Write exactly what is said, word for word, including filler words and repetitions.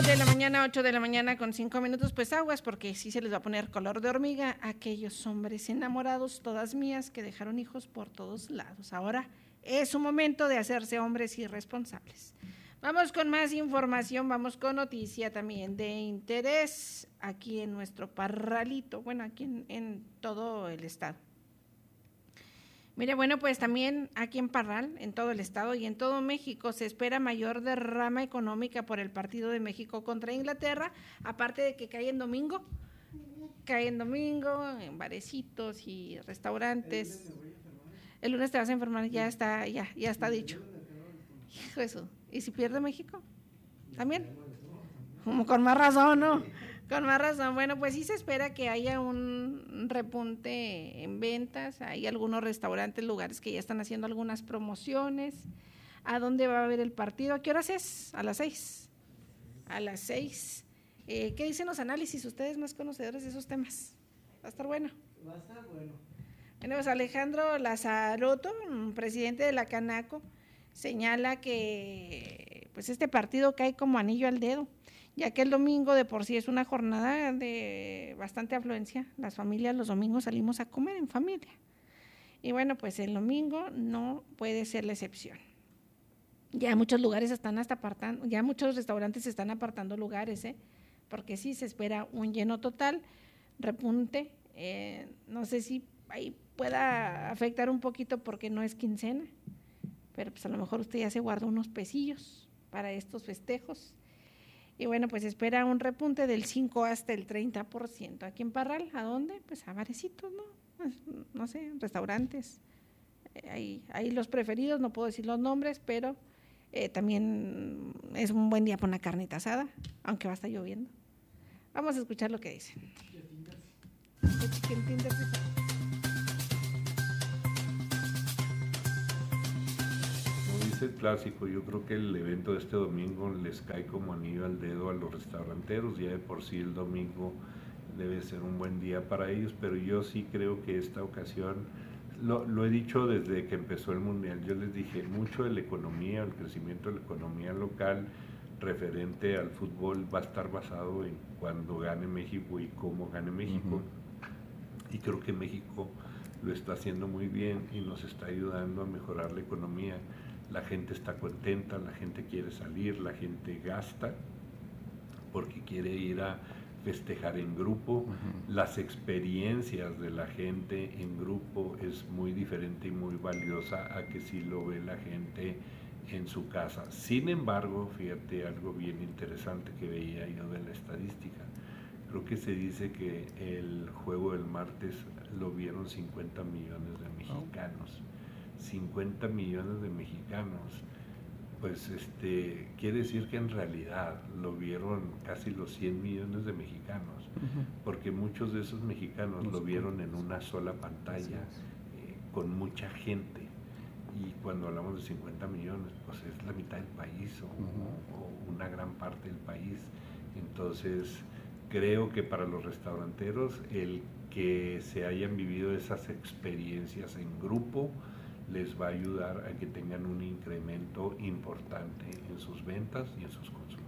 de la mañana, ocho de la mañana con cinco minutos, pues aguas, porque sí se les va a poner color de hormiga a aquellos hombres enamorados, todas mías, que dejaron hijos por todos lados. Ahora es su momento de hacerse hombres irresponsables. Vamos con más información, vamos con noticia también de interés aquí en nuestro Parralito, bueno, aquí en, en todo el estado. Mire, bueno, pues también aquí en Parral, en todo el estado y en todo México, se espera mayor derrama económica por el partido de México contra Inglaterra, aparte de que cae en domingo, cae en domingo, en barecitos y restaurantes. El lunes te vas a enfermar, ya está, ya, ya está dicho. Hijo de eso. ¿Y si pierde México? ¿También? Como con más razón, ¿no? Con más razón. Bueno, pues sí se espera que haya un repunte en ventas. Hay algunos restaurantes, lugares que ya están haciendo algunas promociones. ¿A dónde va a haber el partido? ¿A qué horas es? A las seis. A las seis. Eh, ¿Qué dicen los análisis? Ustedes más conocedores de esos temas. Va a estar bueno. Va a estar bueno. Bueno, pues Alejandro Lazaroto, presidente de la Canaco, señala que pues este partido cae como anillo al dedo, ya que el domingo de por sí es una jornada de bastante afluencia. Las familias los domingos salimos a comer en familia. Y bueno, pues el domingo no puede ser la excepción. Ya muchos lugares están hasta apartando, ya muchos restaurantes están apartando lugares, ¿eh? Porque sí se espera un lleno total, repunte. Eh, no sé si ahí pueda afectar un poquito porque no es quincena, pero pues a lo mejor usted ya se guardó unos pesillos para estos festejos. Y bueno, pues espera un repunte del cinco hasta el treinta por ciento. Aquí en Parral, ¿a dónde? Pues a barecitos, ¿no? Pues, no sé, restaurantes. Eh, ahí, ahí los preferidos, no puedo decir los nombres, pero eh, también es un buen día para una carnita asada, aunque va a estar lloviendo. Vamos a escuchar lo que dicen. El clásico, yo creo que el evento de este domingo les cae como anillo al dedo a los restauranteros. Ya de por sí el domingo debe ser un buen día para ellos, pero yo sí creo que esta ocasión, lo, lo he dicho desde que empezó el Mundial, yo les dije, mucho de la economía, el crecimiento de la economía local referente al fútbol va a estar basado en cuando gane México y cómo gane México. Uh-huh. Y creo que México lo está haciendo muy bien y nos está ayudando a mejorar la economía. La gente está contenta, la gente quiere salir, la gente gasta porque quiere ir a festejar en grupo. Uh-huh. Las experiencias de la gente en grupo es muy diferente y muy valiosa a que si lo ve la gente en su casa. Sin embargo, fíjate algo bien interesante que veía yo de la estadística. Creo que se dice que el juego del martes lo vieron cincuenta millones de mexicanos. Oh. cincuenta millones de mexicanos, pues este quiere decir que en realidad lo vieron casi los cien millones de mexicanos, uh-huh. porque muchos de esos mexicanos los lo vieron en una sola pantalla, eh, con mucha gente, y cuando hablamos de cincuenta millones, pues es la mitad del país o, uh-huh. o una gran parte del país. Entonces creo que para los restauranteros el que se hayan vivido esas experiencias en grupo les va a ayudar a que tengan un incremento importante en sus ventas y en sus consumos.